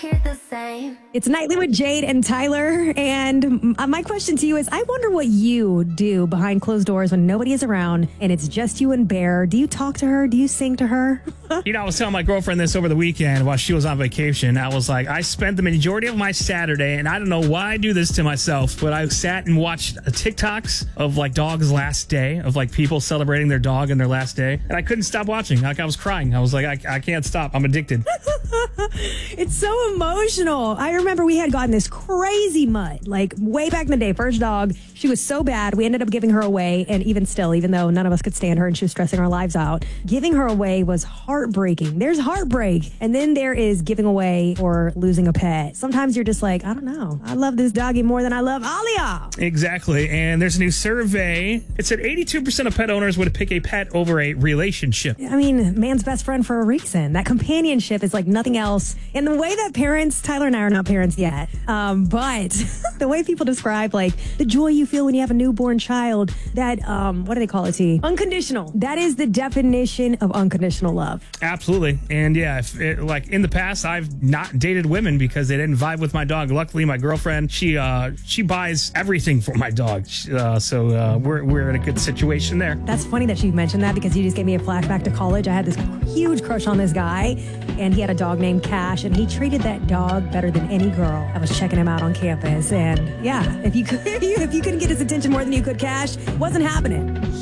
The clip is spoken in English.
hear the same. It's Nightly with Jade and Tyler. And my question to you is, I wonder what you do behind closed doors when nobody is around and it's just you and Bear. Do you talk to her? Do you sing to her? I was telling my girlfriend this over the weekend while she was on vacation. I was like, I spent the majority of my Saturday, and I don't know why I do this to myself, but I sat and watched TikToks of like dog's last day, of like people celebrating their dog in their last day. And I couldn't stop watching. Like I was crying. I was like, I can't stop. I'm addicted. It's so emotional. I remember we had gotten this crazy mutt, like way back in the day, first dog. She was so bad, we ended up giving her away. And even still, even though none of us could stand her and she was stressing our lives out, giving her away was heartbreaking. There's heartbreak. And then there is giving away or losing a pet. Sometimes you're just like, I don't know. I love this doggy more than I love Alia. Exactly. And there's a new survey. It said 82% of pet owners would pick a pet over a relationship. I mean, man's best friend for a reason. That companionship is like nothing else. And the way that parents, Tyler and I are not parents yet, but the way people describe like the joy you feel when you have a newborn child, that, what do they call it, T? Unconditional. That is the definition of unconditional love. Absolutely. And yeah, like in the past, I've not dated women because they didn't vibe with my dog. Luckily, my girlfriend, she buys everything for my dog. So we're in a good situation there. That's funny that you mentioned that because you just gave me a flashback to college. I had this huge crush on this guy, and he had a dog named Cash, and he treated that dog better than any girl. I was checking him out on campus, and yeah, if you couldn't get his attention more than you could Cash, wasn't happening.